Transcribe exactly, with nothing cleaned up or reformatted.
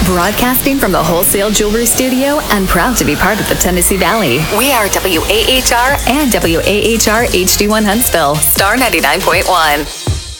Broadcasting from the Wholesale Jewelry Studio and proud to be part of the Tennessee Valley. We are W A H R and W A H R H D one Huntsville, Star ninety-nine point one.